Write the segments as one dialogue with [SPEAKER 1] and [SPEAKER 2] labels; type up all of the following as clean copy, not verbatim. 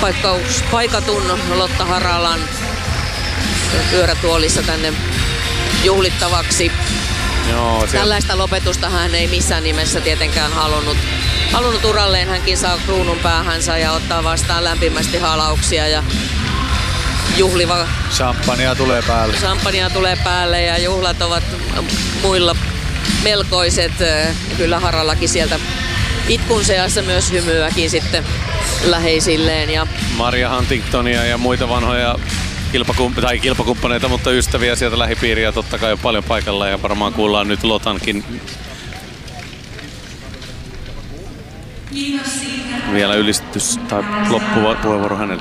[SPEAKER 1] paikatun Lotta Haralan pyörätuolissa tänne juhlittavaksi.
[SPEAKER 2] Joo,
[SPEAKER 1] tällaista lopetusta hän ei missään nimessä tietenkään halunnut uralleen. Hänkin saa kruunun päähänsä ja ottaa vastaan lämpimästi halauksia ja juhliva.
[SPEAKER 2] Champagnea tulee päälle ja juhlat ovat muilla melkoiset. Kyllä Harallakin sieltä itkun seassa myös hymyäkin sitten läheisilleen. Ja Maria Huntingtonia ja muita vanhoja kilpakumppaneita, mutta ystäviä sieltä lähipiiriä totta kai on paljon paikalla ja varmaan kuullaan nyt Lotankin vielä ylistys tai loppuva puheenvuoro hänelle.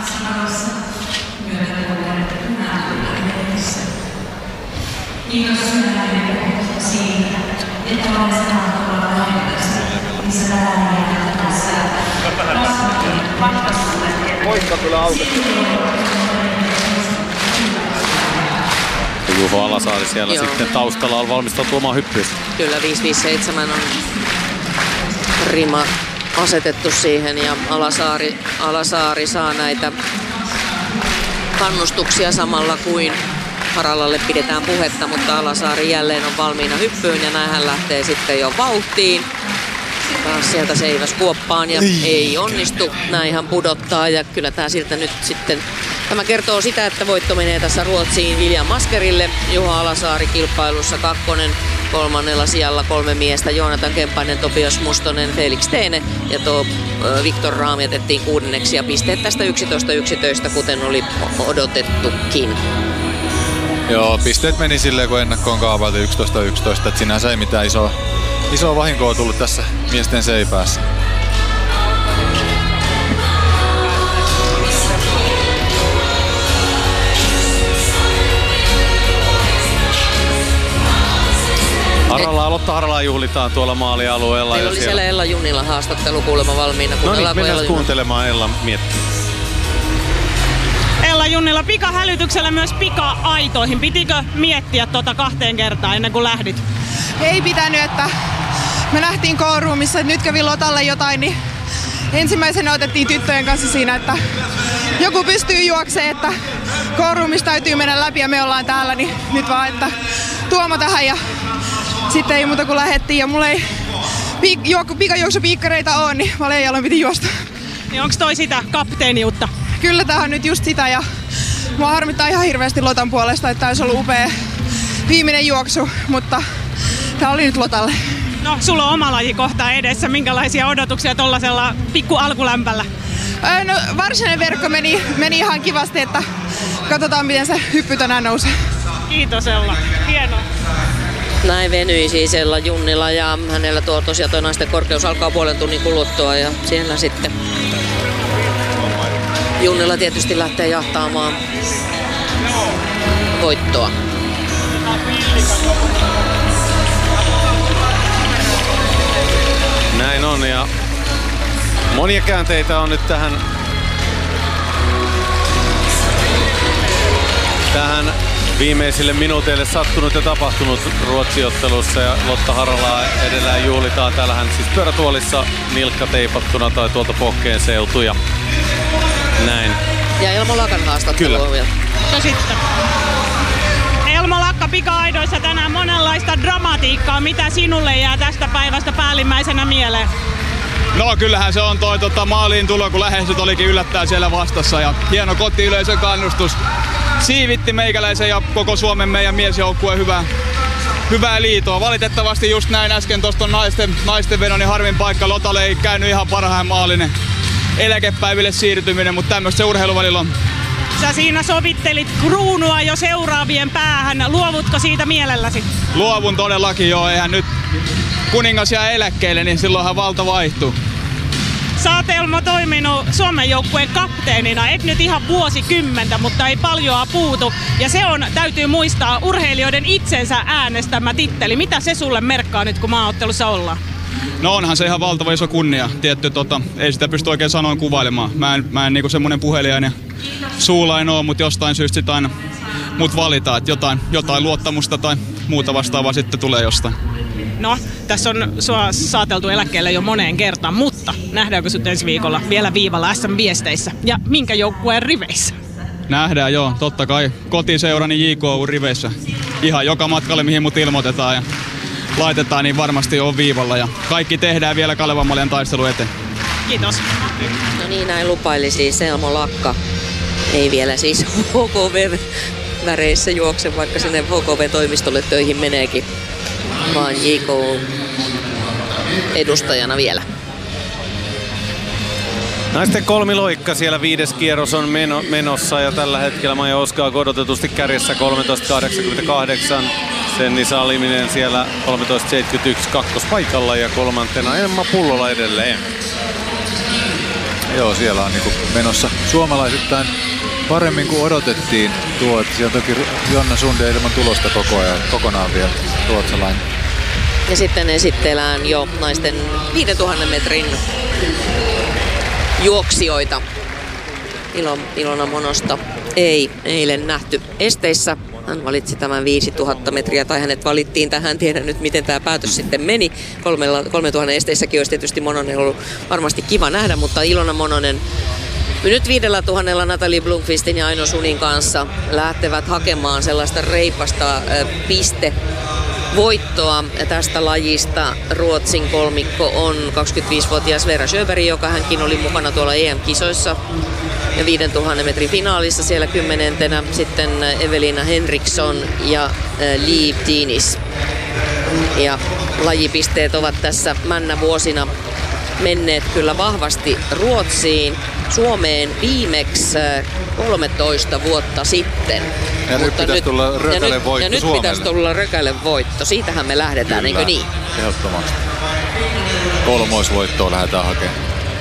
[SPEAKER 3] Kiitos siitä, että olen sanonut tuolla vaihtoehtoista, missä vähän tässä
[SPEAKER 2] Poikka kyllä aukesi. Juho Alasaari siellä sitten taustalla on valmistautu omaan hyppyys.
[SPEAKER 1] Kyllä 557 on rima asetettu siihen ja Alasaari saa näitä kannustuksia samalla kuin Haralalle pidetään puhetta, mutta Alasaari jälleen on valmiina hyppyyn ja näin hän lähtee sitten jo vauhtiin. Taas sieltä seiväs kuoppaan ja ei onnistu. Näin hän pudottaa ja kyllä tää siltä nyt sitten. Tämä kertoo sitä, että voitto menee tässä Ruotsiin William Maskerille. Juho Alasaari kilpailussa 2. 3. sijalla 3 miestä. Joonatan Kemppainen, Topias Mustonen, Felix Teene ja Viktor Rahm jätettiin 6. ja pisteet tästä 11-11, kuten oli odotettukin.
[SPEAKER 4] Joo, pisteet meni silleen, kun ennakkoon kaavailtu 11-11, että sinänsä ei mitään isoa vahinkoa tullut tässä miesten seipäässä.
[SPEAKER 2] Lotta Haralaa juhlitaan tuolla maalialueella.
[SPEAKER 1] Meillä oli siellä Ella Junnila haastattelu kuulemma valmiina.
[SPEAKER 2] No niin, mennään kuuntelemaan Ella miettiä.
[SPEAKER 5] Ella Junnila, pikahälytyksellä myös pika-aitoihin. Pitikö miettiä 2 kertaa ennen kuin lähdit?
[SPEAKER 6] Ei pitänyt, että me nähtiin K-roomissa, että nyt kävi Lotalle jotain, niin ensimmäisenä otettiin tyttöjen kanssa siinä, että joku pystyy juokseen, että K-roomissa täytyy mennä läpi ja me ollaan täällä, niin nyt vaan, että Tuomo tähän ja sitten ei muuta kuin lähettiin ja mulla ei pikajuoksupiikkareita ole, niin Valejalla piti juosta.
[SPEAKER 5] Niin onks toi sitä kapteeniutta?
[SPEAKER 6] Kyllä tää on nyt just sitä ja mua harmittaa ihan hirveästi Lotan puolesta, että tää olisi ollut upea viimeinen juoksu, mutta tää oli nyt Lotalle.
[SPEAKER 5] No, sulla on oma laji kohta edessä. Minkälaisia odotuksia tollasella pikku alkulämpällä?
[SPEAKER 6] No, varsinainen verkko meni ihan kivasti, että katsotaan miten se hyppy tänään nousee.
[SPEAKER 5] Kiitos Ella. Hienoa.
[SPEAKER 1] Näin venyi siis Ella Junnila ja hänellä tosiaan tuo naisten korkeus alkaa 0,5 tunnin kuluttua ja siellä sitten Junnila tietysti lähtee jahtaamaan voittoa.
[SPEAKER 2] Näin on ja monia käänteitä on nyt tähän viimeisille minuuteille sattunut ja tapahtunut Ruotsi-ottelussa ja Lotta Haralaa edellään juhlitaan. Täällähän siis pyörätuolissa nilkka teipattuna tai tuolta pohkeen seutu ja näin.
[SPEAKER 1] Ja Elmo Lakan haastattelu on vielä.
[SPEAKER 5] Ja sitten Elmo Lakka pika-aidoissa tänään monenlaista dramatiikkaa. Mitä sinulle jää tästä päivästä päällimmäisenä mieleen?
[SPEAKER 7] No kyllähän se on toi maaliin tulo, kun läheiset olikin yllättää siellä vastassa ja hieno kotiyleisön kannustus. Siivitti meikäläisen ja koko Suomen meidän miesjoukkueen hyvää liitoa. Valitettavasti just näin äsken tuosta naisten vedon, niin harmin paikka. Lotalle ei käynyt ihan parhaan maalinen eläkepäiville siirtyminen, mutta tämmöistä se urheilu välillä on.
[SPEAKER 5] Sä siinä sovittelit kruunua jo seuraavien päähän. Luovutko siitä mielelläsi?
[SPEAKER 7] Luovun todellakin joo. Eihän nyt kuningas jää eläkkeelle, niin silloinhan valta vaihtuu.
[SPEAKER 5] Sä oot Elmo toiminut Suomen joukkueen kapteenina, et nyt ihan vuosikymmentä, mutta ei paljoa puutu. Ja se on, täytyy muistaa, urheilijoiden itsensä äänestämä titteli. Mitä se sulle merkkaa nyt, kun maaottelussa ollaan?
[SPEAKER 7] No onhan se ihan valtava iso kunnia. Tietty, ei sitä pysty oikein sanoin kuvailemaan. Mä en niinku semmonen puhelijainen suulainen oo, mutta jostain syystä sit aina mut valitaan, että jotain luottamusta tai muuta vastaavaa sitten tulee jostain.
[SPEAKER 5] No, tässä on sua saateltu eläkkeelle jo moneen kertaan, mutta nähdäänkö sut ensi viikolla vielä viivalla SM-viesteissä? Ja minkä joukkueen riveissä?
[SPEAKER 7] Nähdään joo, totta kai. Kotiseurani JKU riveissä. Ihan joka matkalle, mihin mut ilmoitetaan ja laitetaan, niin varmasti on viivalla. Ja kaikki tehdään vielä Kalevan Maljan taistelu eteen.
[SPEAKER 5] Kiitos.
[SPEAKER 1] No niin, näin lupaili siis Elmo Lakka. Ei vielä siis HKV-väreissä juokse, vaikka sinne HKV-toimistolle töihin meneekin, vaan JK-edustajana vielä.
[SPEAKER 8] Naisten kolmiloikka siellä 5. kierros on menossa ja tällä hetkellä Maija Oskag odotetusti kärjessä 13.88. Senni Saliminen siellä 13.71 kakkospaikalla ja kolmantena Emma Pullola edelleen.
[SPEAKER 4] Joo, siellä on niinku menossa suomalaisittain paremmin kuin odotettiin. Tuo, että siellä toki Jonna Sundén ilman tulosta kokonaan vielä ruotsalainen.
[SPEAKER 1] Ja sitten esitellään jo naisten 5000 metrin juoksijoita. Ilona Monosta ei eilen nähty esteissä. Hän valitsi tämän 5000 metriä, tai hänet valittiin tähän. Tiedän nyt, miten tämä päätös sitten meni. 3000 esteissäkin olisi tietysti Mononen ollut varmasti kiva nähdä, mutta Ilona Mononen nyt 5000 Natalie Blomqvistin ja Aino Sunin kanssa lähtevät hakemaan sellaista reipasta pistevoittoa tästä lajista. Ruotsin kolmikko on 25-vuotias Vera Sjöberg, joka hänkin oli mukana tuolla EM-kisoissa ja 5000 metrin finaalissa siellä 10. Sitten Evelina Henriksson ja Liv Tiinis. Ja lajipisteet ovat tässä männävuosina menneet kyllä vahvasti Ruotsiin. Suomeen viimeksi 13 vuotta sitten.
[SPEAKER 4] Ja nyt pitäisi tulla Rökälen voitto
[SPEAKER 1] ja nyt
[SPEAKER 4] Suomelle.
[SPEAKER 1] Pitäisi tulla Rökälen voitto. Siitähän me lähdetään,
[SPEAKER 4] kyllä,
[SPEAKER 1] eikö niin?
[SPEAKER 4] Ehdottomasti. Kolmoisvoittoa lähdetään hakemaan.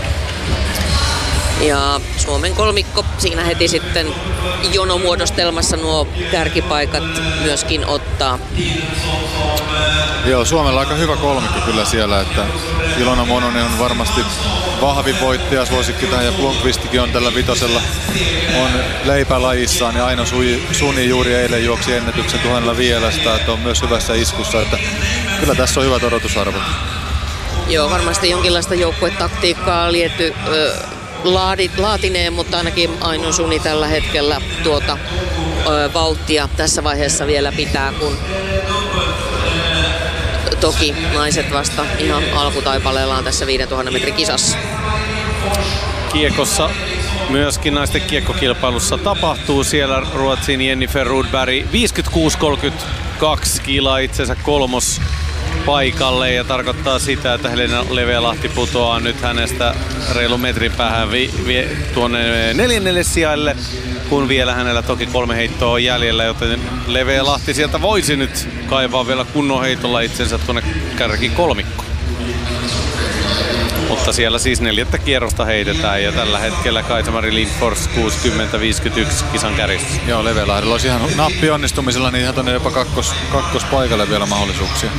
[SPEAKER 1] Ja Suomen kolmikko siinä heti sitten jonomuodostelmassa nuo kärkipaikat myöskin ottaa.
[SPEAKER 4] Joo, Suomella aika hyvä kolmikko kyllä siellä, että Ilona Mononen on varmasti vahvin voittaja suosikkita ja Blomqvistikin on tällä vitosella on leipälajissaan ja Aino Suni juuri eilen juoksi ennätyksen 1500, että on myös hyvässä iskussa, että kyllä tässä on hyvät odotusarvot.
[SPEAKER 1] Joo, varmasti jonkinlaista joukkuetaktiikkaa liety laatineen, mutta ainakin Aino Suni tällä hetkellä tuota vauhtia tässä vaiheessa vielä pitää, kun toki naiset vasta ihan alkutaipaleellaan tässä 5000 metrin kisassa.
[SPEAKER 8] Kiekossa myöskin naisten kiekkokilpailussa tapahtuu siellä Ruotsin Jennifer Rudberg 56.32 kilaa itsensä kolmospaikalle ja tarkoittaa sitä, että Helena Levealahti putoaa nyt hänestä reilun metrin päähän tuonne 4. sijalle, kun vielä hänellä toki 3 heittoa on jäljellä, joten Levealahti sieltä voisi nyt kaivaa vielä kunnon heitolla itsensä tuonne kärkikolmikkoon. Mutta siellä siis 4. kierrosta heitetään ja tällä hetkellä Kaisa-Mari Lindfors 60-51 kisan kärjessä.
[SPEAKER 4] Joo, Levealahdella olisi ihan nappi onnistumisella, niin ihan tuonne jopa kakkospaikalle vielä mahdollisuuksia.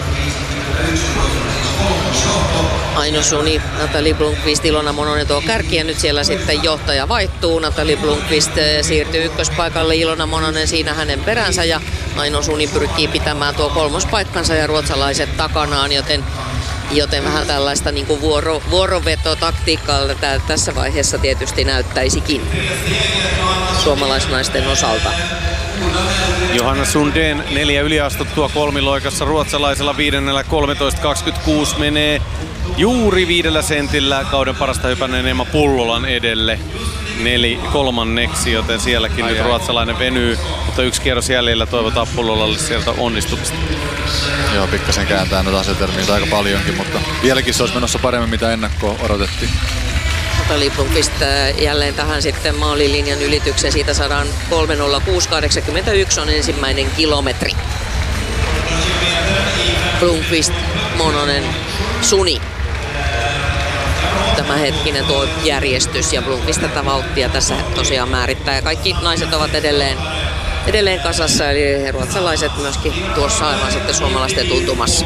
[SPEAKER 1] Aino Suni, Natalie Blomqvist, Ilona Mononen tuo kärki ja nyt siellä sitten johtaja vaihtuu. Natalie Blomqvist siirtyy ykköspaikalle, Ilona Mononen siinä hänen peränsä ja Aino Suni pyrkii pitämään tuo kolmospaikkansa ja ruotsalaiset takanaan, joten vähän tällaista niin kuin vuorovetotaktiikkaa tässä vaiheessa tietysti näyttäisikin suomalaisnaisten osalta.
[SPEAKER 8] Johanna Sundén 4 yliastuttua kolmiloikassa ruotsalaisella 5. 13.26 menee juuri 5 sentillä kauden parasta hypänneen Emma Pullolan edelle 3. joten sielläkin nyt ruotsalainen venyy, mutta 1 kierros jäljellä, toivotaan Pullolalle sieltä onnistumista.
[SPEAKER 4] Joo, pikkasen kääntää noita asetelmia aika paljonkin, mutta vieläkin se olisi menossa paremmin mitä ennakkoa odotettiin.
[SPEAKER 1] Natalie Blomqvist jälleen tähän sitten maalilinjan ylityksen, siitä saadaan 3.06.81 on ensimmäinen kilometri. Blomqvist, Mononen, Suni. Tämä hetkinen tuo järjestys ja Blomqvist tätä vauhtia tässä tosiaan määrittää ja kaikki naiset ovat edelleen kasassa, eli ruotsalaiset myöskin tuossa aivan sitten suomalaisten tuntumassa.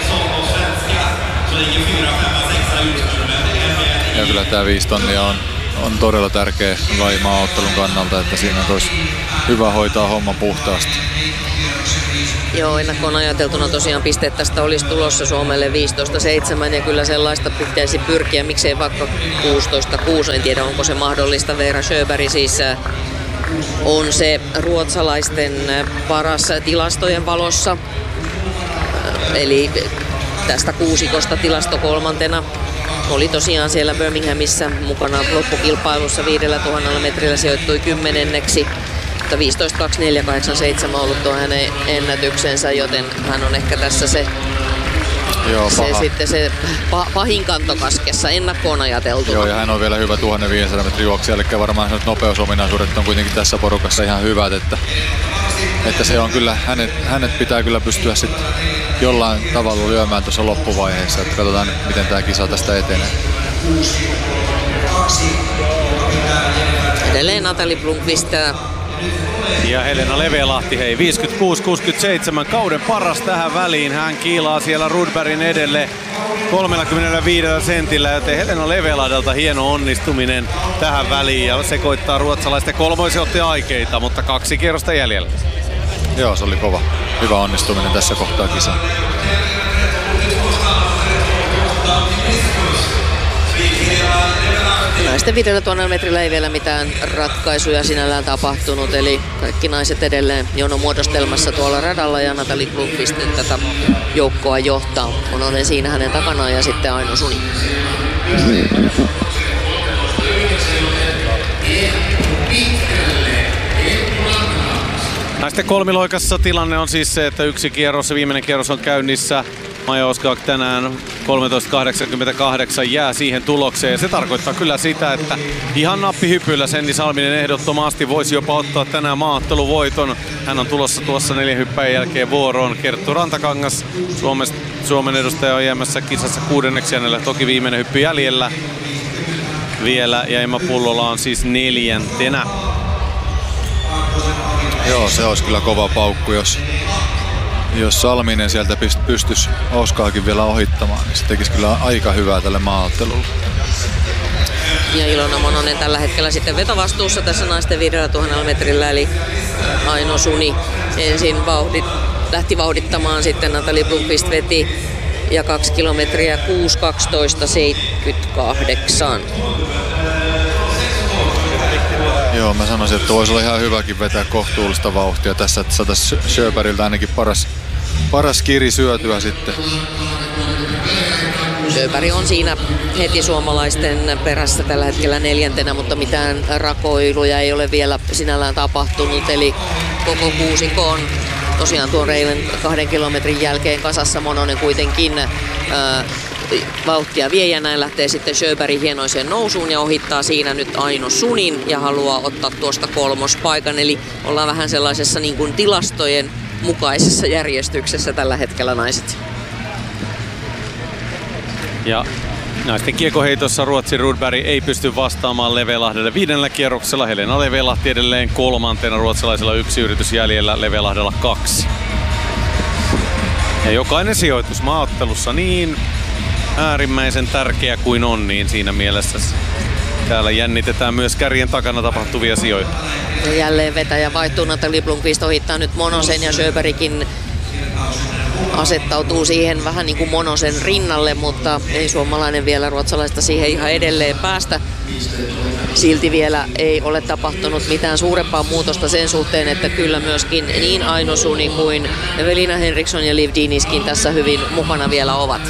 [SPEAKER 4] Ja kyllä tämä 5 tonnia on on todella tärkeä laji maaottelun kannalta, että siinä olisi hyvä hoitaa homma puhtaasti.
[SPEAKER 2] Joo, ennakkoon ajateltuna tosiaan pisteet tästä olisi tulossa Suomelle 15-7 ja kyllä sellaista pitäisi pyrkiä, miksei vaikka 16-6, en tiedä onko se mahdollista. Veera Sjöberg siis on se ruotsalaisten paras tilastojen valossa, eli tästä kuusikosta tilasto 3. Oli tosiaan siellä Birminghamissa mukana loppukilpailussa 5000 metrillä, sijoittui 10. 15.24.87 ollut tuo hänen ennätyksensä, joten hän on ehkä tässä se pahin kantokaskessa ennakkoon ajateltuna.
[SPEAKER 4] Joo, ja hän on vielä hyvä 1500 metrin juoksija, eli varmaan nopeusominaisuudet on kuitenkin tässä porukassa ihan hyvät, että se on kyllä, hänet pitää kyllä pystyä sitten jollain tavalla lyömään tuossa loppuvaiheessa, että katsotaan miten tämä kisa tästä etenee.
[SPEAKER 2] Edelleen Nathalie Blomqvist
[SPEAKER 8] ja Helena Levelahti, 56-67, kauden paras tähän väliin. Hän kiilaa siellä Rudbergin edelle 35 sentillä, joten Helena Levelahdelta hieno onnistuminen tähän väliin ja sekoittaa ruotsalaisten kolmoisen otti aikeita, mutta 2 kierrosta jäljellä.
[SPEAKER 4] Joo, se oli kova. Hyvä onnistuminen tässä kohtaa kisaa.
[SPEAKER 2] Naisten 5000 metrillä ei vielä mitään ratkaisuja sinällään tapahtunut, eli kaikki naiset edelleen jonomuodostelmassa tuolla radalla ja Nathalie Blomqvist nyt tätä joukkoa johtaa. Mononen siinä hänen takanaan ja sitten Aino Suni.
[SPEAKER 8] Naisten kolmiloikassa tilanne on siis se, että yksi kierros ja viimeinen kierros on käynnissä. Maja Oskak tänään 13.88 jää siihen tulokseen. Se tarkoittaa kyllä sitä, että ihan nappihypyllä Senni Salminen ehdottomasti voisi jopa ottaa tänään maaotteluvoiton. Hän on tulossa tuossa 4 hyppäjän jälkeen vuoroon. Kerttu Rantakangas, Suomen edustaja, on jäämässä kisassa 6. hänellä toki viimeinen hyppy jäljellä vielä. Ja Emma Pullola on siis 4.
[SPEAKER 4] Joo, se olisi kyllä kova paukku, jos Salminen sieltä pystyisi Oskaakin vielä ohittamaan, niin se tekisi kyllä aika hyvää tälle maaottelulle.
[SPEAKER 2] Ja Ilona Mononen tällä hetkellä sitten vetovastuussa tässä naisten 5000 metrillä, eli Aino Suni ensin lähti vauhdittamaan, sitten Nathalie Blomqvist veti ja 2 kilometriä 6.12.78.
[SPEAKER 4] Joo, mä sanoisin, että voisi olla ihan hyväkin vetää kohtuullista vauhtia tässä, että saataisiin Sjöbergiltä ainakin paras kiri syötyä sitten.
[SPEAKER 2] Sjöberg on siinä heti suomalaisten perässä tällä hetkellä 4, mutta mitään rakoiluja ei ole vielä sinällään tapahtunut, eli koko kuusikko on tosiaan tuon reilun 2 kilometrin jälkeen kasassa. Mononen kuitenkin vauhtia vie ja näin lähtee sitten Sjöberg hienoiseen nousuun ja ohittaa siinä nyt Aino Sunin ja haluaa ottaa tuosta 3. paikan, eli ollaan vähän sellaisessa niin kuin tilastojen mukaisessa järjestyksessä tällä hetkellä naiset.
[SPEAKER 8] Ja naisten kiekoheitossa Ruotsin Rudberg ei pysty vastaamaan Levelahdelle 5. kierroksella. Helena Levelahti edelleen 3. ruotsalaisella 1 yritys jäljellä, Levelahdella 2. Ja jokainen sijoitus maaottelussa niin äärimmäisen tärkeä kuin on, niin siinä mielessä täällä jännitetään myös kärjen takana tapahtuvia sijoituksia.
[SPEAKER 2] Ja jälleen vetäjä vaihtuu, Nathalie Blomqvist ohittaa nyt Monosen ja Sjöbergkin asettautuu siihen vähän niin kuin Monosen rinnalle, mutta ei suomalainen vielä ruotsalaista siihen ihan edelleen päästä. Silti vielä ei ole tapahtunut mitään suurempaa muutosta sen suhteen, että kyllä myöskin niin Aino Suni kuin Evelina Henriksson ja Liv Diniskin tässä hyvin mukana vielä ovat.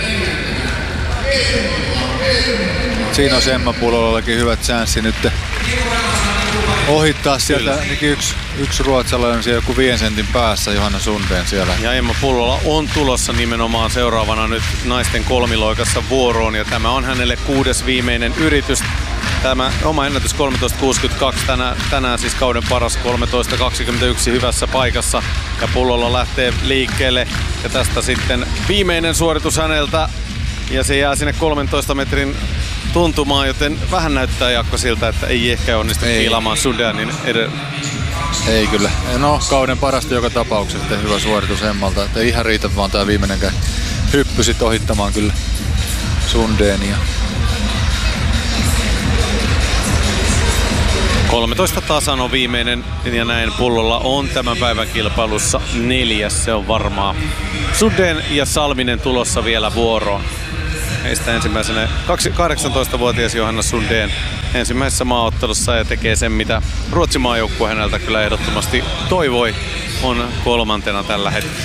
[SPEAKER 4] Siinä on Emma Pullolallakin hyvät chanssi nyt ohittaa sieltä ainakin yksi ruotsalainen on siellä joku 5 sentin päässä, Johanna Sundén siellä.
[SPEAKER 8] Ja Emma Pullola on tulossa nimenomaan seuraavana nyt naisten kolmiloikassa vuoroon ja tämä on hänelle 6. viimeinen yritys. Tämä oma ennätys 13.62 tänään siis kauden paras 13.21 hyvässä paikassa ja Pullola lähtee liikkeelle ja tästä sitten viimeinen suoritus häneltä ja se jää sinne 13 metrin tuntumaan, joten vähän näyttää Jaakko siltä, että ei ehkä onnistu kiilaamaan Sundénin edellä.
[SPEAKER 4] Ei kyllä. No, kauden parasta joka tapauksessa, hyvä suoritus Emmalta. Että ei ihan riitä vaan tää viimeinenkään hyppy sit ohittamaan kyllä Sundénia.
[SPEAKER 8] 13 tasan on viimeinen ja näin Pullolla on tämän päivän kilpailussa 4. Se on varmaa. Sundén ja Salminen tulossa vielä vuoroon. Heistä ensimmäisenä 18-vuotias Johanna Sundén ensimmäisessä maaottelussa ja tekee sen, mitä Ruotsin maajoukkue häneltä kyllä ehdottomasti toivoi. On 3. tällä hetkellä.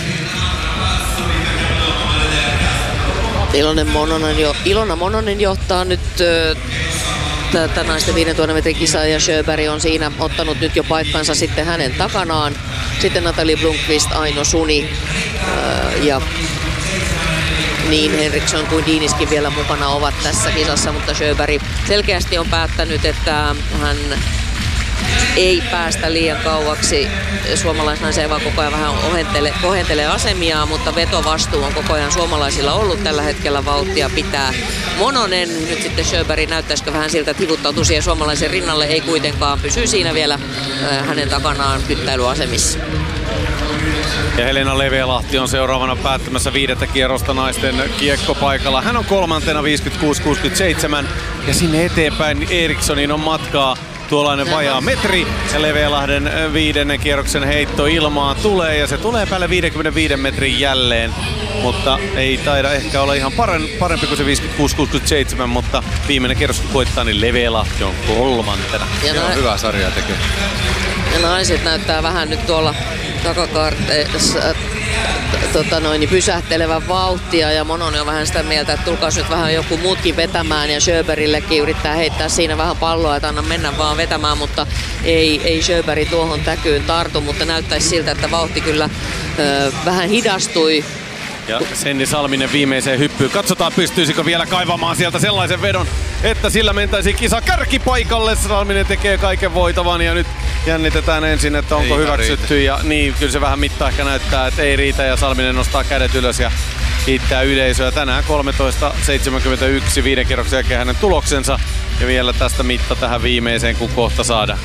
[SPEAKER 2] Ilona Mononen johtaa nyt tätä naisten 5000 metrin kisaa ja Sjöberg on siinä ottanut nyt jo paikkansa sitten hänen takanaan. Sitten Natalie Blomqvist, Aino Suni ja niin Henriksson kuin Diniskin vielä mukana ovat tässä kisassa, mutta Sjöberg selkeästi on päättänyt, että hän ei päästä liian kauaksi. Suomalaisnaisia vaan koko ajan vähän kohentelee asemia, mutta vetovastuu on koko ajan suomalaisilla ollut tällä hetkellä, vauhtia pitää. Mononen, nyt sitten Sjöberg näyttäisikö vähän siltä, että hivuttautuu siihen suomalaisen rinnalle, ei kuitenkaan, pysyy siinä vielä hänen takanaan kyttäilyasemissa.
[SPEAKER 8] Ja Helena Levealahti on seuraavana päättämässä 5. kierrosta naisten kiekkopaikalla. Hän on 3. 56-67 ja sinne eteenpäin Erikssoniin on matkaa tuollainen vajaa metri. Ja Levealahden 5. kierroksen heitto ilmaan tulee ja se tulee päälle 55 metrin jälleen. Mutta ei taida ehkä olla ihan parempi kuin se 56-67, mutta viimeinen kierros kun koittaa, niin Levealahti on 3.
[SPEAKER 4] Ja hyvää sarjaa tekee.
[SPEAKER 2] Ja naiset näyttää vähän nyt tuolla takakaarteessa pysähtelevän vauhtia ja Mononen on vähän sitä mieltä, että tulkaas nyt vähän joku muutkin vetämään ja Sjöbergillekin yrittää heittää siinä vähän palloa, että anna mennä vaan vetämään, mutta ei Sjöberg tuohon täkyyn tartu, mutta näyttäisi siltä, että vauhti kyllä vähän hidastui.
[SPEAKER 8] Ja Senni Salminen viimeiseen hyppyyn. Katsotaan pystyisikö vielä kaivamaan sieltä sellaisen vedon, että sillä mentäisiin kisa kärkipaikalle. Salminen tekee kaiken voitavan ja nyt jännitetään ensin, että onko ei hyväksytty. Ja niin, kyllä se vähän mitta ehkä näyttää, että ei riitä ja Salminen nostaa kädet ylös ja kiittää yleisöä. Tänään 13.71 5 kierroksen jälkeen hänen tuloksensa. Ja vielä tästä mitta tähän viimeiseen, kun kohta saadaan.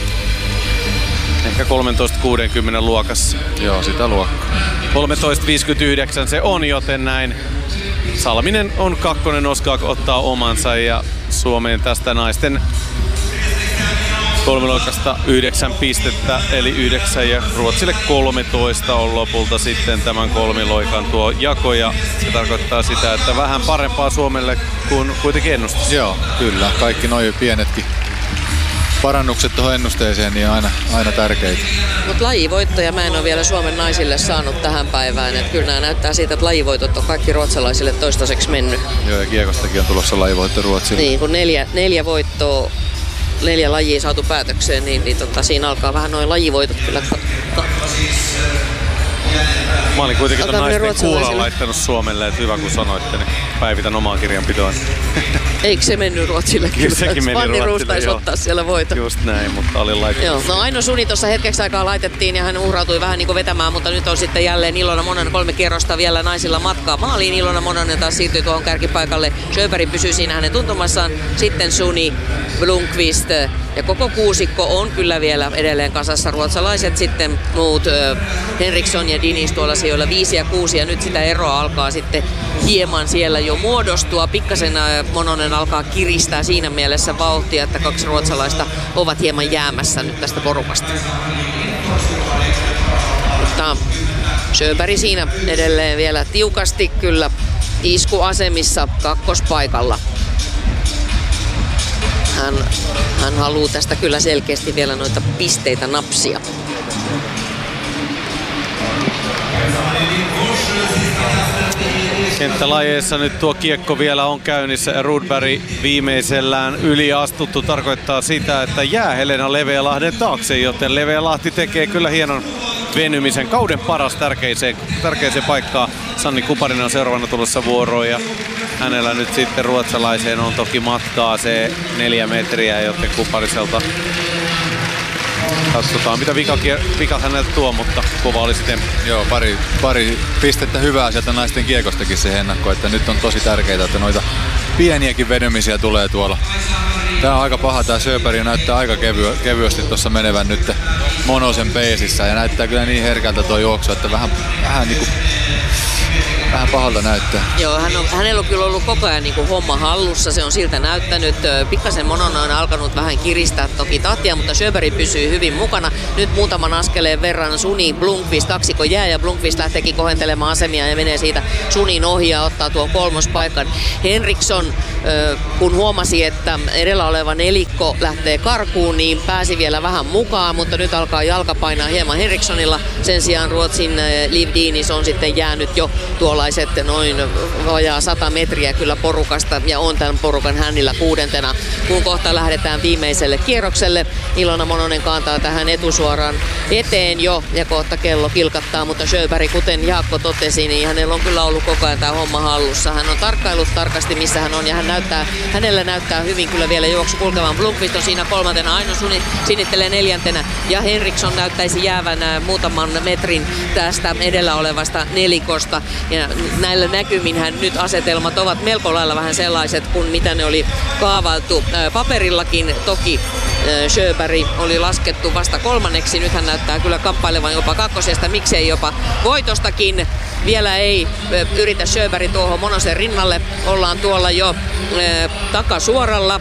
[SPEAKER 8] Ehkä 13.60 luokassa.
[SPEAKER 4] Joo, sitä luokkaa.
[SPEAKER 8] 13.59 se on, joten näin. Salminen on 2. Oskar ottaa omansa ja Suomeen tästä naisten kolmiloikasta 9 pistettä, eli 9 ja Ruotsille 13 on lopulta sitten tämän kolmiloikan tuo jako ja se tarkoittaa sitä, että vähän parempaa Suomelle kuin kuitenkin ennustus.
[SPEAKER 4] Joo, kyllä. Kaikki noin pienetkin parannukset tuohon ennusteeseen niin on aina tärkeitä.
[SPEAKER 2] Mutta lajivoittoja mä en ole vielä Suomen naisille saanut tähän päivään. Et kyllä nämä näyttää siitä, että lajivoitot on kaikki ruotsalaisille toistaiseksi mennyt.
[SPEAKER 4] Joo, ja kiekostakin on tulossa lajivoitto Ruotsille.
[SPEAKER 2] Niin, kun 4 voittoa, 4 lajia saatu päätökseen, niin siinä alkaa vähän noin lajivoitot kyllä.
[SPEAKER 8] Mä olin kuitenkin ton naisten kuulan laittanut Suomelle, että hyvä kun sanoitte, niin päivitän omaa kirjanpitoon.
[SPEAKER 2] Eikö se mennyt Ruotsille?
[SPEAKER 8] Kyllä sekin meni
[SPEAKER 2] Fanny
[SPEAKER 8] Ruotsille,
[SPEAKER 2] taisi ottaa siellä voiton.
[SPEAKER 8] Just näin, mutta olin laittanut.
[SPEAKER 2] Joo, no Aino Suni tuossa hetkeksi aikaa laitettiin ja hän uhrautui vähän niin kuin vetämään, mutta nyt on sitten jälleen Ilona Mononen 3 kierrosta vielä naisilla matkaa maaliin. Ilona Mononen taas siirtyy tuohon kärkipaikalle. Sjöberg pysyy siinä hänen tuntumassaan. Sitten Suni, Blomqvist ja koko kuusikko on kyllä vielä edelleen kasassa. Ruotsalaiset sitten muut Henriksson ja Dinis tuolla sijoilla 5 ja 6 ja nyt sitä eroa alkaa sitten hieman siellä jo muodostua. Pikkasen Mononen alkaa kiristää siinä mielessä vauhtia, että 2 ruotsalaista ovat hieman jäämässä nyt tästä porukasta. Mutta Sjöberg siinä edelleen vielä tiukasti kyllä iskuasemissa kakkospaikalla. Hän haluaa tästä kyllä selkeästi vielä noita pisteitä napsia.
[SPEAKER 8] Kenttälajeissa nyt tuo kiekko vielä on käynnissä ja Rudberg viimeisellään yliastuttu tarkoittaa sitä, että jää Helena Levealahden taakse, joten Levealahti tekee kyllä hienon venymisen. Kauden paras tärkeiseen paikkaan. Sanni Kuparinen on seuraavana tulossa vuoroon ja hänellä nyt sitten ruotsalaiseen on toki matkaa se 4 metriä, joten Kupariselta katsotaan mitä vika häneltä tuo, mutta kova oli sitten.
[SPEAKER 4] Joo, pari pistettä hyvää sieltä naisten kiekostakin se ennakko, että nyt on tosi tärkeää, että noita pieniäkin vedymisiä tulee tuolla. Tää on aika paha, tää Sjöberg näyttää aika kevyesti tuossa menevän nyt Monosen peesissä ja näyttää kyllä niin herkältä tuo juoksu, että vähän niinku vähän pahalta näyttää.
[SPEAKER 2] Joo, hänellä on kyllä ollut koko ajan niin kuin homma hallussa, se on siltä näyttänyt. Pikkasen Mononen on alkanut vähän kiristää toki tahtia, mutta Sjöberg pysyy hyvin mukana. Nyt muutaman askeleen verran Suni Blomqvist kaksikko jää ja Blomqvist lähteekin kohentelemaan asemia ja menee siitä Sunin ohi ja ottaa tuon kolmospaikan. Henriksson, kun huomasi, että edellä oleva nelikko lähtee karkuun, niin pääsi vielä vähän mukaan, mutta nyt alkaa jalka painaa hieman Henrikssonilla. Sen sijaan Ruotsin Liv Diniz on sitten jäänyt jo tuollaiset noin vajaa 100 metriä kyllä porukasta ja on tämän porukan hännillä 6. Kun kohta lähdetään viimeiselle kierrokselle. Ilona Mononen kantaa tähän etusuoraan eteen jo ja kohta kello kilkattaa, mutta Sjöberg, kuten Jaakko totesi, niin hänellä on kyllä ollut koko ajan tämä homma hallussa. Hän on tarkkaillut tarkasti missä hän on ja hänellä näyttää hyvin kyllä vielä juoksu kulkevan. Blomqvist on siinä 3. Aino Suni sinnittelee 4. ja Henriksson näyttäisi jäävän muutaman metrin tästä edellä olevasta nelikosta. Ja näillä näkyminhän nyt asetelmat ovat melko lailla vähän sellaiset kuin mitä ne oli kaavailtu paperillakin. Toki Sjöberg oli laskettu vasta 3. Nyt hän näyttää kyllä kamppailevan jopa 2. miksei jopa voitostakin. Vielä ei yritä Sjöberg tuohon Monosen rinnalle. Ollaan tuolla jo takasuoralla.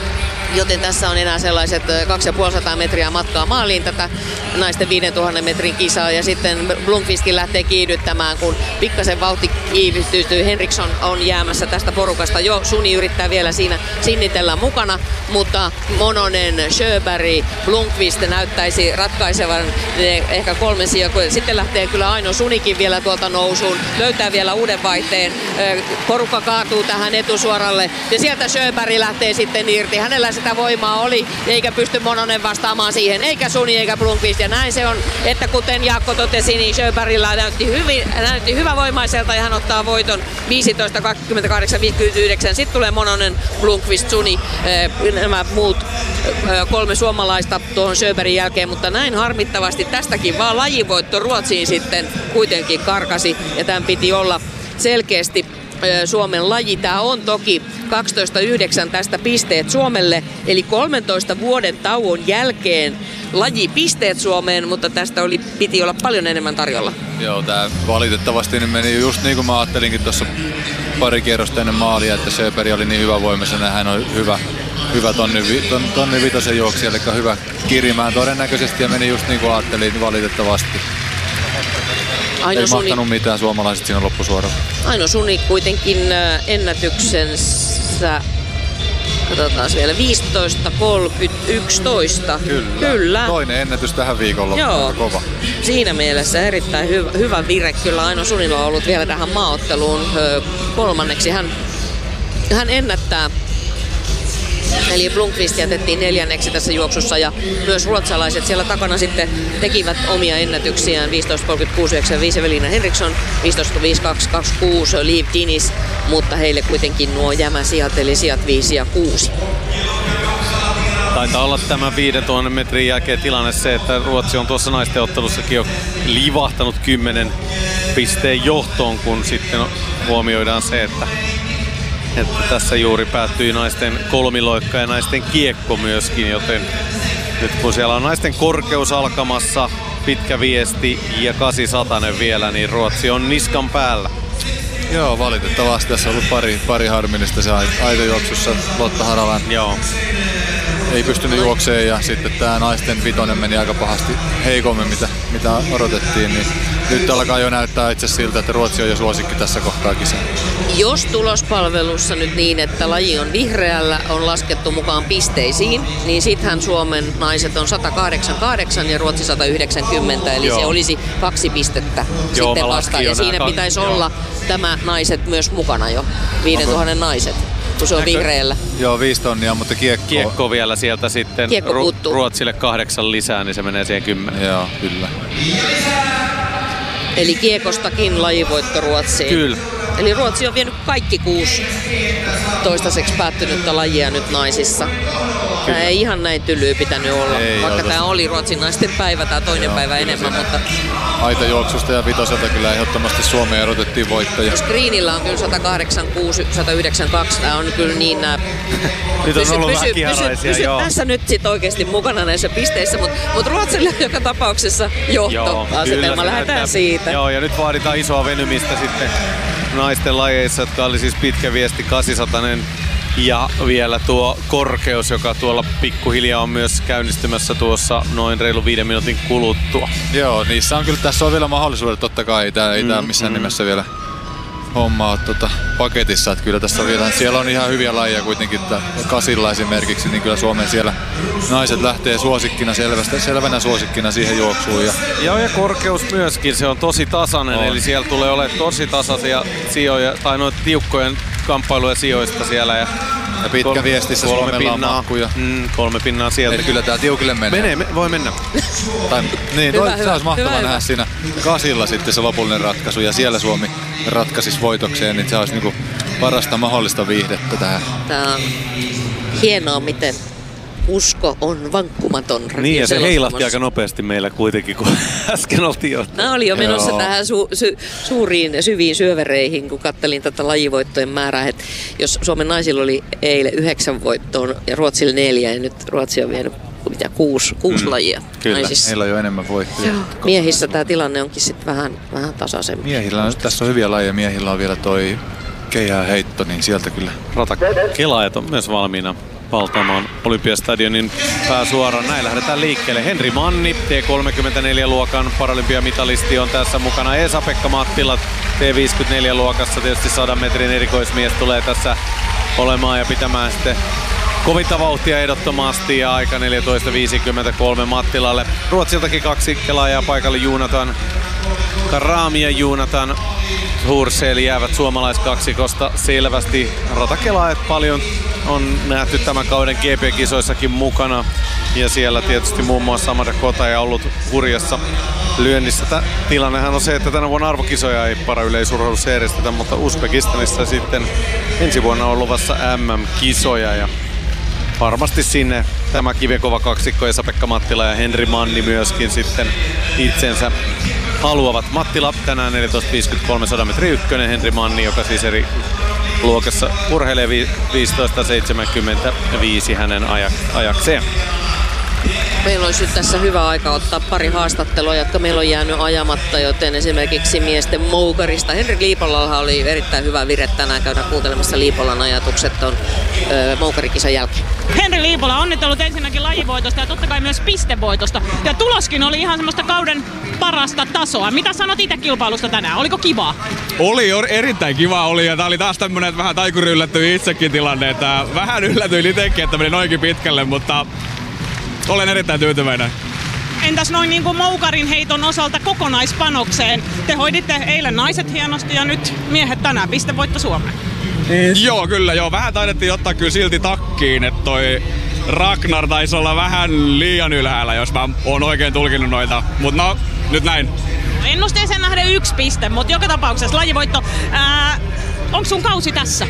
[SPEAKER 2] Joten tässä on enää sellaiset 250 metriä matkaa maaliin tätä naisten 5000 metrin kisaa. Ja sitten Blomqvistkin lähtee kiihdyttämään, kun pikkasen vauhti kiihdytyy. Henriksson on jäämässä tästä porukasta jo. Suni yrittää vielä siinä sinnitellä mukana, mutta Mononen, Sjöberg, Blomqvist näyttäisi ratkaisevan ehkä 3 sijaa. Sitten lähtee kyllä Aino Sunikin vielä tuolta nousuun. Löytää vielä uuden vaihteen. Porukka kaatuu tähän etusuoralle ja sieltä Sjöberg lähtee sitten irti. Hänellä sitä voimaa oli, eikä pysty Mononen vastaamaan siihen, eikä Suni eikä Blomqvist. Ja näin se on, että kuten Jaakko totesi, niin Sjöbergillä näytti hyvävoimaiselta ja hän ottaa voiton 15, 28, 59. Sitten tulee Mononen, Blomqvist, Suni, nämä muut 3 suomalaista tuohon Sjöbergin jälkeen, mutta näin harmittavasti tästäkin vaan lajivoitto Ruotsiin sitten kuitenkin karkasi ja tämän piti olla selkeästi Suomen laji. Tämä on toki 12-9 tästä pisteet Suomelle, eli 13 vuoden tauon jälkeen lajipisteet Suomeen, mutta tästä piti olla paljon enemmän tarjolla. Joo, tämä valitettavasti niin meni just niin kuin mä ajattelinkin tuossa pari kierrosta ennen maalia, että Sjöberg oli niin hyvävoimaisena, hän on hyvä tonni vitosen juoksija, eli hyvä kirimään todennäköisesti ja meni just niin kuin ajattelin valitettavasti. Ei mahtanut mitään suomalaiset siinä loppusuoralla. Aino Suni kuitenkin ennätyksensä, katsotaan vielä, 15.30.11. Kyllä. Toinen ennätys tähän viikonloppuun, kova. Siinä mielessä erittäin hyvä vire. Kyllä Aino Sunilla on ollut vielä tähän maaotteluun 3. Hän ennättää. Eli Blomqvist jätettiin 4. tässä juoksussa ja myös ruotsalaiset siellä takana sitten tekivät omia ennätyksiään. 15.36.95 Evelina Henriksson, 15.52.26 Liv Diniz, mutta heille kuitenkin nuo jämäsijat eli sijat 5 ja 6.
[SPEAKER 8] Taitaa olla tämän 5000 metrin jälkeen tilanne se, että Ruotsi on tuossa naisten ottelussakin jo livahtanut 10 pisteen johtoon, kun sitten huomioidaan se, että tässä juuri päättyi naisten kolmiloikka ja naisten kiekko myöskin, joten nyt kun siellä on naisten korkeus alkamassa, pitkä viesti ja 800 vielä, niin Ruotsi on niskan päällä. Joo, valitettavasti tässä on ollut pari harmillista se aitojuoksussa. Lotta Haralan ei pystynyt juokseen ja sitten tämä naisten 5 meni aika pahasti heikommin mitä odotettiin, niin nyt alkaa jo näyttää itse siltä, että Ruotsi on jo suosikki tässä kohtaa kisaa. Jos tulospalvelussa nyt niin, että laji on vihreällä, on laskettu mukaan pisteisiin, niin sittenhän Suomen naiset on 188 ja Ruotsi 190, eli se olisi 2 pistettä sitten vasta. Ja siinä pitäisi olla tämä naiset myös mukana jo, 5000 naiset. Kun se on vihreällä. Joo, 5 tonnia, mutta kiekko vielä sieltä sitten Ruotsille 8 lisää, niin se menee siihen 10. Joo, kyllä. Eli kiekostakin lajivoitto Ruotsiin. Kyllä.
[SPEAKER 1] Eli Ruotsi on vienyt kaikki 6 toistaiseksi päättynyttä lajia nyt naisissa. Tämä ei ihan näin tylyä pitänyt olla, vaikka tämä oli Ruotsin naisten päivä, tämä toinen päivä enemmän. Mutta
[SPEAKER 4] aitajuoksusta ja vitoselta kyllä ehdottomasti Suomeen erotettiin voittajia.
[SPEAKER 1] Screenillä on kyllä 186, 192, tämä on kyllä niin nämä...
[SPEAKER 8] Nyt on ollut vähän kiharaisia, joo.
[SPEAKER 1] Tässä nyt sit oikeasti mukana näissä pisteissä, mutta Ruotsille joka tapauksessa johtoasetelma, lähdetään siitä.
[SPEAKER 8] Joo, ja nyt vaaditaan isoa venymistä sitten naisten lajeissa, jotka oli siis pitkä viesti 800 ja vielä tuo korkeus, joka tuolla pikkuhiljaa on myös käynnistymässä tuossa noin reilu 5 minuutin kuluttua.
[SPEAKER 4] Joo, niissä on kyllä, tässä on vielä mahdollisuudet, totta kai ei tää missään nimessä vielä homma on paketissa, että kyllä tässä on vielä, siellä on ihan hyviä lajeja kuitenkin, että kasilla esimerkiksi, niin kyllä Suomen siellä naiset lähtee suosikkina, selvänä suosikkina siihen juoksuun.
[SPEAKER 8] Joo, ja korkeus myöskin, se on tosi tasainen, eli siellä tulee olemaan tosi tasaisia sijoja, tai noita tiukkojen kamppailuja sijoista siellä. Ja
[SPEAKER 4] pitkä viestissä Suomella on makkuja.
[SPEAKER 8] 3 pinnaa sieltä.
[SPEAKER 4] Eli kyllä tää tiukille menee.
[SPEAKER 8] Voi mennä.
[SPEAKER 4] Niin, se olisi mahtavaa nähdä siinä kasilla sitten se lopullinen ratkaisu, ja siellä Suomi ratkaisisi voitokseen, niin se olisi niinku parasta mahdollista viihdettä tähän.
[SPEAKER 1] Tää on hienoa, miten usko on vankkumaton.
[SPEAKER 8] Niin, ja se heilahti aika nopeasti meillä kuitenkin, kun äsken oltiin jo.
[SPEAKER 1] Mä olin jo menossa tähän suuriin, syviin syövereihin, kun kattelin tätä lajivoittojen määrää. Että jos Suomen naisilla oli eilen 9 voittoa ja Ruotsilla 4, ja nyt Ruotsi on vienyt 6 lajia.
[SPEAKER 4] Kyllä,
[SPEAKER 1] naisissa.
[SPEAKER 4] heillä on jo enemmän voittoja.
[SPEAKER 1] Miehissä tämä tilanne onkin sitten vähän tasaisempi.
[SPEAKER 4] Miehillä on, tässä on hyviä lajeja, miehillä on vielä toi keihäänheitto, niin sieltä kyllä.
[SPEAKER 8] Ratakelaajat on myös valmiina valtaamaan Olympiastadionin pääsuoraan. Näin lähdetään liikkeelle. Henri Manni, T34-luokan paralympiamitalisti, on tässä mukana. Esa-Pekka Mattila, T54-luokassa tietysti 100 metrin erikoismies tulee tässä olemaan ja pitämään sitten kovinta vauhtia ehdottomasti, ja aika 14.53 Mattilalle. Ruotsiltakin 2 kelaajaa paikalle, Jonathan Karami ja Jonathan Hursel jäävät suomalaiskaksikosta selvästi. Ratakelaajat paljon on nähty tämän kauden GP-kisoissakin mukana, ja siellä tietysti muun muassa Amanda Kotaja ollut hurjassa lyönnissä. Tilannehan on se, että tänä vuonna arvokisoja ei parayleisurheilussa järjestetä, mutta Uzbekistanissa sitten ensi vuonna on luvassa MM-kisoja, ja varmasti sinne tämä kivenkova kaksikko Esa-Pekka Mattila ja Henri Manni myöskin sitten itsensä haluavat. Mattila tänään 14.53 100 metri ykkönen, Henri Manni, joka siis eri luokassa urheilee 15.75 hänen ajakseen.
[SPEAKER 1] Meillä olisi nyt tässä hyvä aika ottaa pari haastattelua, jotka meillä on jäänyt ajamatta, joten esimerkiksi miesten moukarista. Henrik Liipolalla oli erittäin hyvä vire tänään, käydään kuuntelemassa Liipolan ajatukset on moukarikisan jälkeen.
[SPEAKER 5] Henri Liipola, onnittelut ensinnäkin lajivoitosta ja totta kai myös pistevoitosta. Ja tuloskin oli ihan semmoista kauden parasta tasoa. Mitä sanot itse kilpailusta tänään? Oliko kivaa?
[SPEAKER 7] Oli erittäin kiva oli, ja tää oli taas tämmönen, että vähän taikuri yllättyi itsekin tilanne, että vähän yllätyin itsekin, että meni noinkin pitkälle, mutta olen erittäin tyytyväinen.
[SPEAKER 5] Entäs noin niin kuin moukarin heiton osalta kokonaispanokseen? Te hoiditte eilen naiset hienosti ja nyt miehet tänään. Pistevoitto Suomeen.
[SPEAKER 7] Joo, kyllä. Joo. Vähän taidettiin ottaa kyllä silti takkiin, että toi Ragnar taisi olla vähän liian ylhäällä, jos mä oon oikein tulkinut noita. Mut no, nyt näin.
[SPEAKER 5] Ennusteeseen nähden 1 piste, mutta joka tapauksessa lajivoitto. Onko sun kausi tässä?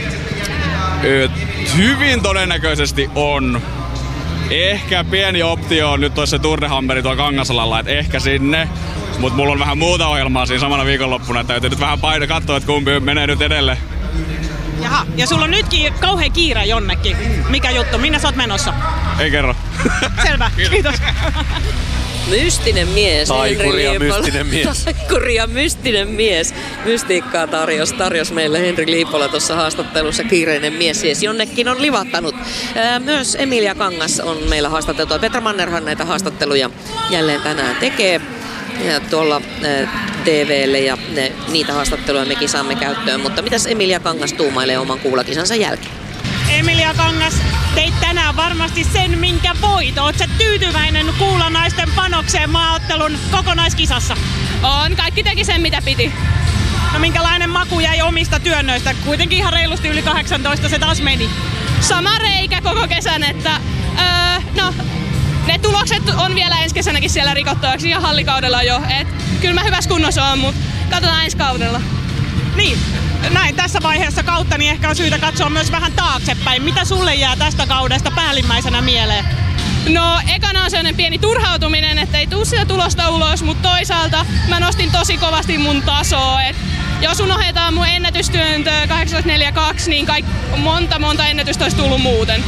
[SPEAKER 7] Hyvin todennäköisesti on. Ehkä pieni optio on nyt tuossa Tour de Hammeri tuolla Kangasalalla, että ehkä sinne. Mut mulla on vähän muuta ohjelmaa siinä samana viikonloppuna, että täytyy nyt vähän katsoa, että kumpi menee nyt edelle.
[SPEAKER 5] Jaha, ja sulla on nytkin kauhean kiire jonnekin. Mikä juttu? Minne sä oot menossa?
[SPEAKER 7] Ei kerro.
[SPEAKER 5] Selvä, kiitos.
[SPEAKER 1] Mystinen mies.
[SPEAKER 8] Taikuri ja mystinen mies.
[SPEAKER 1] Taikuri ja mystinen mies. Mystiikkaa tarjosi meille Henri Liipola tuossa haastattelussa, kiireinen mies. Jonnekin on livahtanut. Myös Emilia Kangas on meillä haastateltu. Petra Mannerhan näitä haastatteluja jälleen tänään tekee. Ja tuolla TV:lle ja niitä haastatteluja mekin saamme käyttöön. Mutta mitäs Emilia Kangas tuumailee oman kuulakisansa jälkeen?
[SPEAKER 5] Emilia Kangas, teit tänään varmasti sen, minkä voit. Oot sä tyytyväinen kuulanaisten panokseen maaottelun kokonaiskisassa?
[SPEAKER 9] On, kaikki teki sen mitä piti.
[SPEAKER 5] No minkälainen maku jäi omista työnnöistä? Kuitenkin ihan reilusti yli 18 se taas meni.
[SPEAKER 9] Sama reikä koko kesän, että no ne tulokset on vielä ensi kesänäkin siellä rikottuaksi ja hallikaudella jo. Et kyllä mä hyvässä kunnossa on, mutta katsotaan ensi kaudella.
[SPEAKER 5] Niin. näin tässä vaiheessa kautta, niin ehkä on syytä katsoa myös vähän taaksepäin. Mitä sulle jää tästä kaudesta päällimmäisenä mieleen?
[SPEAKER 9] No ekana on sellainen pieni turhautuminen, että ei tuu sitä tulosta ulos, mutta toisaalta mä nostin tosi kovasti mun tasoa. Et jos unohdetaan mun ennätystyöntö 8.42, niin monta ennätystä olisi tullut muuten.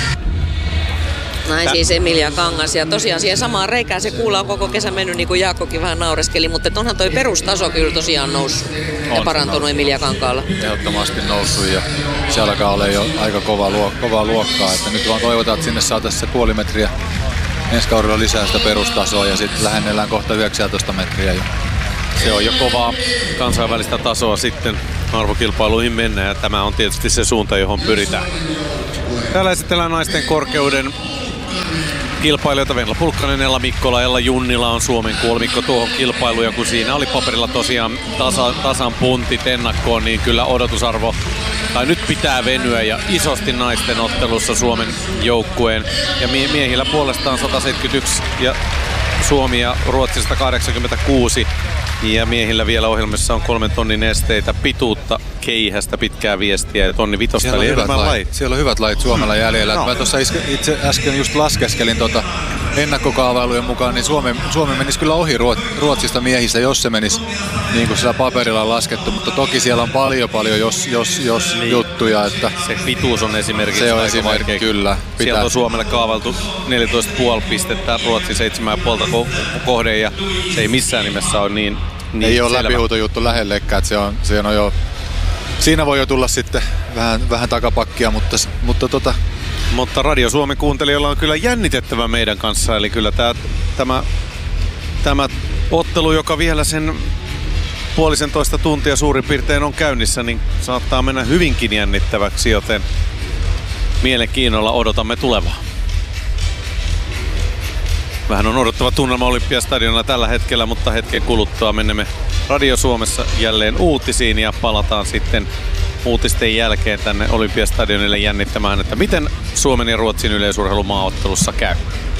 [SPEAKER 2] Näin siis Emilia Kangas, ja tosiaan siihen samaan reikään se kuula on koko kesän mennyt, niin kuin Jaakkokin vähän naureskeli, mutta onhan toi perustaso kyllä tosiaan noussut ja parantunut Emilia Kankaalla.
[SPEAKER 4] Ehdottomasti noussut, ja se alkaa olla jo aika kovaa luokkaa, että nyt vaan toivotaan, että sinne saataisiin se puoli metriä ensi kaudella lisää sitä perustasoa, ja sitten lähennellään kohta 19 metriä jo.
[SPEAKER 8] Se on jo kovaa kansainvälistä tasoa sitten arvokilpailuihin mennä, ja tämä on tietysti se suunta, johon pyritään. Täällä esitellään naisten korkeuden kilpailijoita. Venla Pulkkanen, Ella Mikkola, Ella Junnila on Suomen kolmikko tuohon kilpailuun, ja kun siinä oli paperilla tosiaan tasan puntit ennakkoon, niin kyllä odotusarvo, tai nyt pitää venyä, ja isosti naisten ottelussa Suomen joukkueen. Ja miehillä puolestaan 171 ja Suomi ja Ruotsi 186. Ja miehillä vielä ohjelmassa on 3 tonnin esteitä, pituutta, keihästä, pitkää viestiä ja tonni vitosta.
[SPEAKER 4] Siellä on hyvät lait Suomella jäljellä. No. Mä tuossa itse äsken just laskeskelin ennakkokaavailujen mukaan, niin Suomi menisi kyllä ohi Ruotsista miehistä, jos se menisi niin kuin sillä paperilla on laskettu. Mutta toki siellä on paljon jos niin. Juttuja. Että
[SPEAKER 8] se pituus on esimerkiksi
[SPEAKER 4] se on
[SPEAKER 8] aika
[SPEAKER 4] esimerkki,
[SPEAKER 8] vaikea.
[SPEAKER 4] Kyllä.
[SPEAKER 8] Sieltä on Suomelle kaavailtu 14,5 pistettä, Ruotsi 7,5 kohde, ja se ei missään nimessä ole niin
[SPEAKER 4] ei ole läpihuutojuttu lähellekään, että se on jo, siinä voi jo tulla sitten vähän takapakkia,
[SPEAKER 8] mutta Radio Suomen kuuntelijoilla on kyllä jännitettävä meidän kanssa, eli kyllä tämä ottelu, joka vielä sen 1,5 tuntia suurin piirtein on käynnissä, niin saattaa mennä hyvinkin jännittäväksi, joten mielenkiinnolla odotamme tulevaa. Vähän on odottava tunnelma Olympiastadionilla tällä hetkellä, mutta hetken kuluttua menemme Radio Suomessa jälleen uutisiin ja palataan sitten uutisten jälkeen tänne Olympiastadionille jännittämään, että miten Suomen ja Ruotsin yleisurheilumaaottelussa käy.